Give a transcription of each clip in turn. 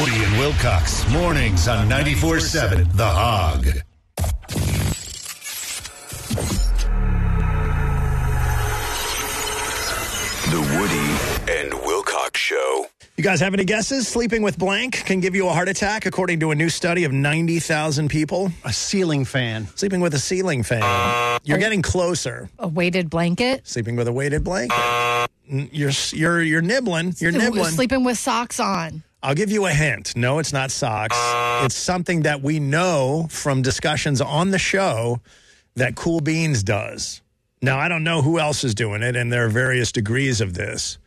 Woody and Wilcox, mornings on 94.7 The Hog. The Woody and Wilcox Show. You guys have any guesses? Sleeping with blank can give you a heart attack, according to a new study of 90,000 people. A ceiling fan. Sleeping with a ceiling fan. You're getting closer. A weighted blanket. Sleeping with a weighted blanket. You're nibbling. You're nibbling. Sleeping with socks on. I'll give you a hint. No, it's not socks. It's something that we know from discussions on the show that Cool Beans does. Now, I don't know who else is doing it, and there are various degrees of this.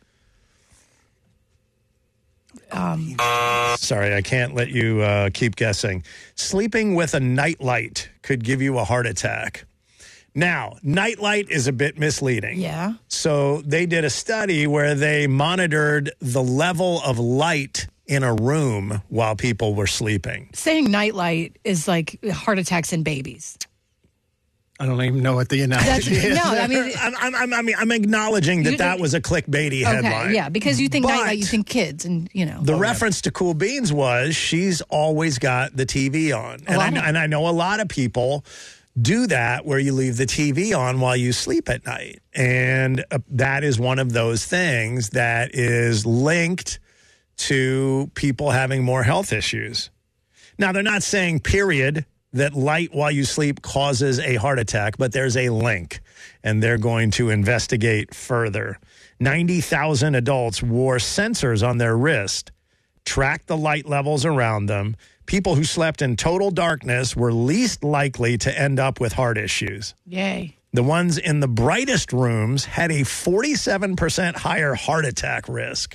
Sorry, I can't let you keep guessing. Sleeping with a nightlight could give you a heart attack. Now, nightlight is a bit misleading. Yeah. So they did a study where they monitored the level of light in a room while people were sleeping. Saying nightlight is like heart attacks in babies. I don't even know what the analogy is. No, I mean, I'm acknowledging that was a clickbaity headline. Okay, yeah, because you think But nightlight, you think kids, and you know. The reference to Cool Beans was she's always got the TV on, and I know a lot of people do that where you leave the TV on while you sleep at night, and that is one of those things that is linked to people having more health issues. Now, they're not saying, period, that light while you sleep causes a heart attack, but there's a link, and they're going to investigate further. 90,000 adults wore sensors on their wrist, tracked the light levels around them. People who slept in total darkness were least likely to end up with heart issues. Yay. The ones in the brightest rooms had a 47% higher heart attack risk.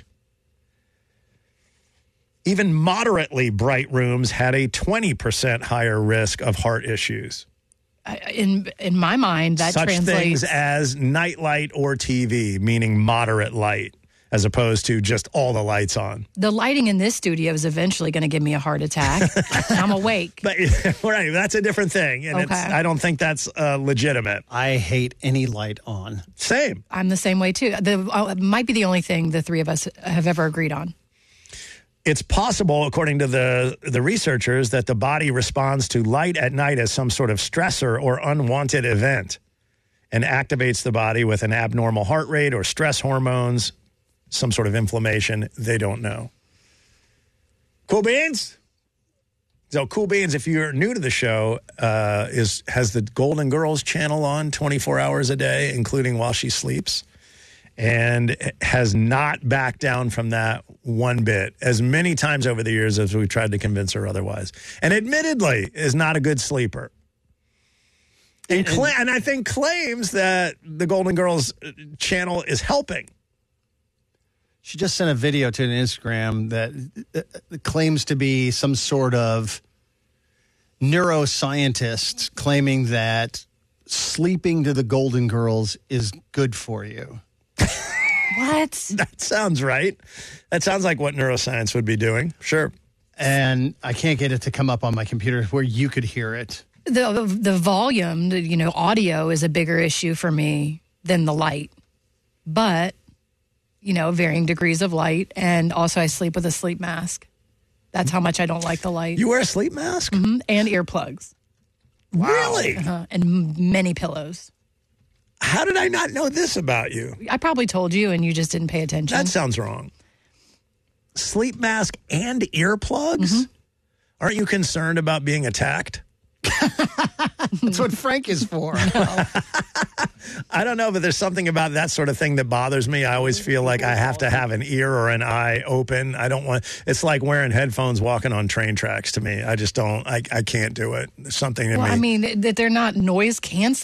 Even moderately bright rooms had a 20% higher risk of heart issues. In my mind, that Such translates... things as nightlight or TV, meaning moderate light, as opposed to just all the lights on. The lighting in this studio is eventually going to give me a heart attack. I'm awake. But right, that's a different thing, and I don't think that's legitimate. I hate any light on. Same. I'm the same way, too. It might be the only thing the three of us have ever agreed on. It's possible, according to the researchers, that the body responds to light at night as some sort of stressor or unwanted event and activates the body with an abnormal heart rate or stress hormones, some sort of inflammation. They don't know. Cool Beans? So Cool Beans, if you're new to the show, has the Golden Girls channel on 24 hours a day, including while she sleeps, and has not backed down from that one bit as many times over the years as we've tried to convince her otherwise. And admittedly is not a good sleeper. And I think claims that the Golden Girls channel is helping. She just sent a video to an Instagram that claims to be some sort of neuroscientist claiming that sleeping to the Golden Girls is good for you. What? That sounds right. That sounds like what neuroscience would be doing. Sure. And I can't get it to come up on my computer where you could hear it. The volume, audio is a bigger issue for me than the light. But, varying degrees of light. And also I sleep with a sleep mask. That's how much I don't like the light. You wear a sleep mask? Mm-hmm. And earplugs. Wow. Really? And many pillows. How did I not know this about you? I probably told you and you just didn't pay attention. That sounds wrong. Sleep mask and earplugs? Mm-hmm. Aren't you concerned about being attacked? That's what Frank is for. No. I don't know, but there's something about that sort of thing that bothers me. I always feel like I have to have an ear or an eye open. I don't want, it's like wearing headphones walking on train tracks to me. I just don't, I can't do it. There's something in me. I mean, that they're not noise canceling.